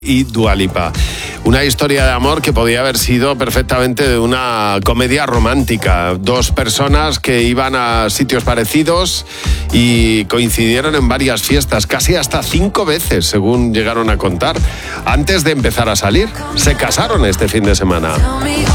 y Dua Lipa. Una historia de amor que podía haber sido perfectamente de una comedia romántica. Dos personas que iban a sitios parecidos y coincidieron en varias fiestas, casi hasta 5 veces, según llegaron a contar. Antes de empezar a salir, se casaron este fin de semana.